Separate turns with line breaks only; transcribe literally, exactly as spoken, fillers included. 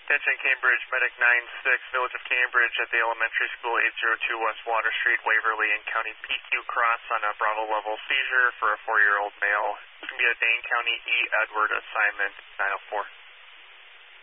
Attention Cambridge, Medic nine six, Village of Cambridge at the elementary school, eight oh two West Water Street, Waverly, and County P Q Cross on a Bravo level seizure for a four-year-old male. It's going to be a Dane County E. Edward assignment, nine oh four.